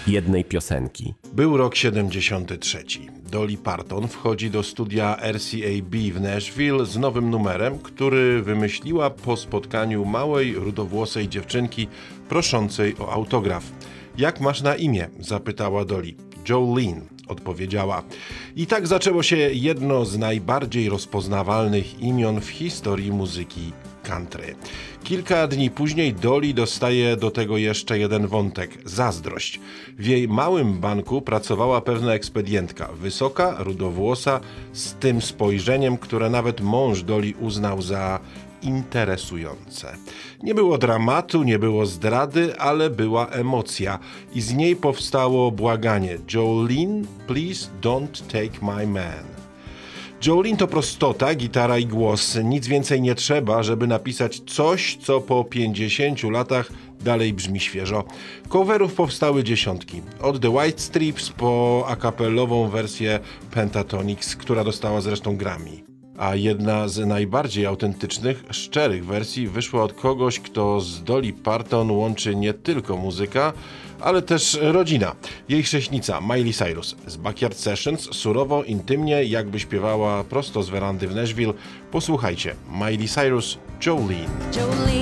jednej piosenki. Był rok 73. Dolly Parton wchodzi do studia RCA w Nashville z nowym numerem, który wymyśliła po spotkaniu małej, rudowłosej dziewczynki proszącej o autograf. Jak masz na imię? Zapytała Dolly. Jolene, odpowiedziała. I tak zaczęło się jedno z najbardziej rozpoznawalnych imion w historii muzyki country. Kilka dni później Dolly dostaje do tego jeszcze jeden wątek – zazdrość. W jej małym banku pracowała pewna ekspedientka, wysoka, rudowłosa, z tym spojrzeniem, które nawet mąż Dolly uznał za interesujące. Nie było dramatu, nie było zdrady, ale była emocja i z niej powstało błaganie: Jolene, please don't take my man. Jolene to prostota, gitara i głos. Nic więcej nie trzeba, żeby napisać coś, co po 50 latach dalej brzmi świeżo. Coverów powstały dziesiątki. Od The White Stripes po akapelową wersję Pentatonix, która dostała zresztą Grammy. A jedna z najbardziej autentycznych, szczerych wersji wyszła od kogoś, kto z Dolly Parton łączy nie tylko muzyka, ale też rodzina. Jej chrześnica Miley Cyrus z Backyard Sessions surowo, intymnie, jakby śpiewała prosto z werandy w Nashville. Posłuchajcie, Miley Cyrus, Jolene.